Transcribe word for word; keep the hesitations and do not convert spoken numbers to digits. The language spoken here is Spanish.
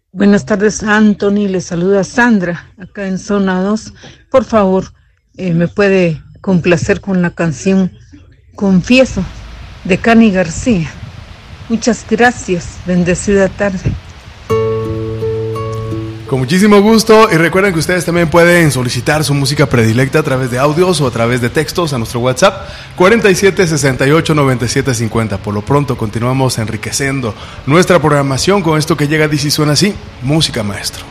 Buenas tardes, Anthony. Le saluda Sandra, acá en Zona dos. Por favor, eh, me puede complacer con la canción Confieso de Cani García. Muchas gracias. Bendecida tarde. Con muchísimo gusto, y recuerden que ustedes también pueden solicitar su música predilecta a través de audios o a través de textos a nuestro WhatsApp cuarenta y siete sesenta y ocho noventa y siete cincuenta. Por lo pronto continuamos enriqueciendo nuestra programación con esto que llega a D C Suena Así, música maestro.